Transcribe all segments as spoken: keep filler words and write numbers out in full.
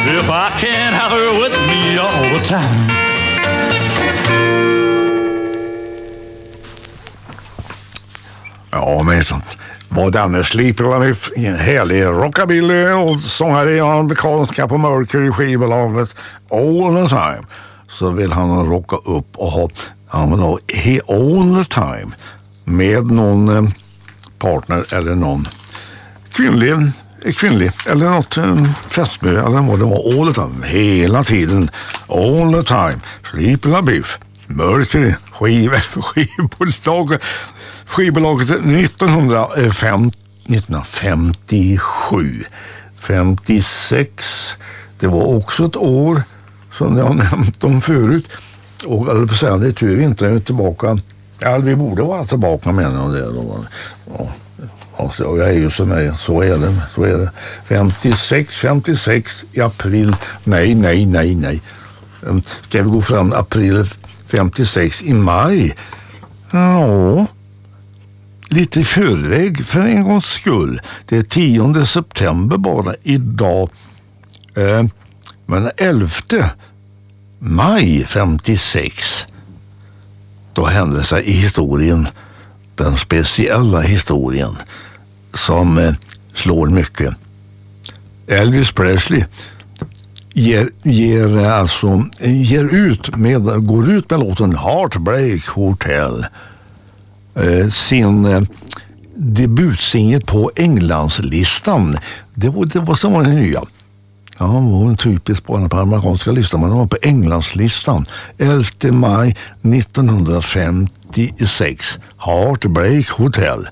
if I can't have her with me all the time. Ja, men sånt. Var Danne Sleeper en härlig rockabilly och sångare i amerikanska på Mercury skivbolaget all the time. Så vill han rocka upp och ha, han vill ha he all the time med någon partner eller någon kvinnlig, kvinnlig eller något fästmö eller vad det var, all the time, hela tiden, all the time. Sleeper Biff, Mercury, skiv, skivbolaget, skivbolaget nittonhundrafemtiosju, femtiosex, det var också ett år som jag har nämnt om förut, och eller på säga, det är tur inte är tillbaka, ja, vi borde vara tillbaka med det då. Ja. Alltså, jag är ju som är, så är det, så är det. femtiosex, femtiosex i april, nej, nej, nej, nej. Ska vi gå fram april femtiosex i maj? Ja, lite i förväg för en gångs skull. Det är tionde september bara idag. Eh, men elfte maj femtiosex, då hände sig i historien, den speciella historien som eh, slår mycket. Elvis Presley ger, ger, alltså, ger ut med, går ut med låten Heartbreak Hotel, eh, sin eh, debutsingel på Englandslistan. Det var, det var som var det nya. Ja, det var en typisk på den amerikanska listan, men det var på Englandslistan. elfte maj nittonhundrafemtiosex, Heartbreak Hotel.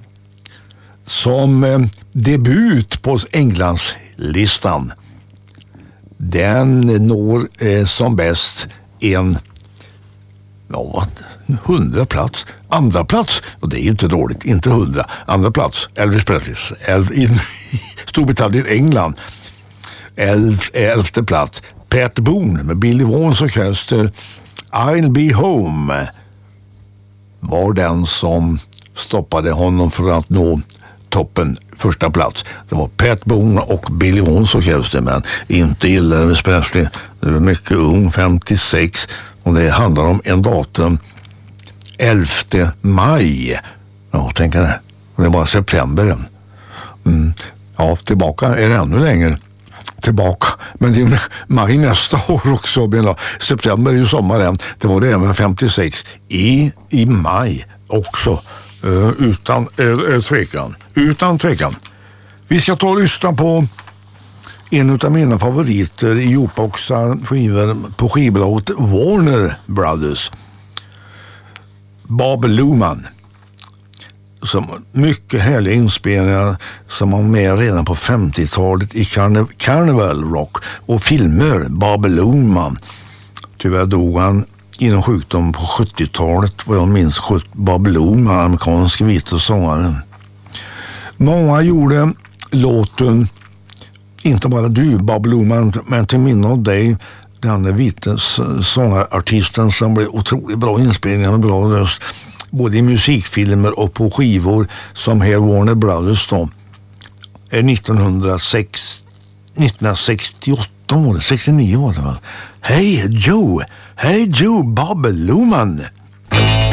Som eh, debut på Englandslistan. Den når eh, som bäst en ja, hundra plats. Andra plats, och det är inte dåligt, inte hundra. Andra plats, Elvis Presley, El- i Storbritannien, England. Elf, elfte plats, Pat Boone med Billy Vaughns orkester, I'll Be Home, var den som stoppade honom för att nå toppen, första plats. Det var Pat Boone och Billy Vaughns orkester, men inte illa Elvis Presley. Det var mycket ung, femtiosex, och det handlar om en datum, elfte maj. Ja, tänker det. Det var september. Mm. Ja, tillbaka är det ännu längre tillbaka, men det är maj nästa år också. September är ju sommaren. Det var det även femtiosex i, i maj också, uh, utan uh, tvekan. Utan tvekan. Vi ska ta och lyssna på en av mina favoriter i ihopboxade skivor på skivbolaget Warner Brothers. Bob Luman. Som mycket härliga inspelningar som var med redan på femtiotalet i Carnival, Carnival Rock och filmer. Bob Luman. Tyvärr dog han inom sjukdom på sjuttiotalet, vad jag minns. Bob Luman, amerikansk vita sångare. Många gjorde låten, inte bara du Bob Luman, men till minne av dig, den vita sångarartisten som blev otroligt bra inspelningar och bra röst, både i musikfilmer och på skivor, som här Warner Brothers då. nittonhundrasex, nittonhundrasextioåtta var det, sextionio var det väl. Hej Joe, hej Joe, Bob Luman.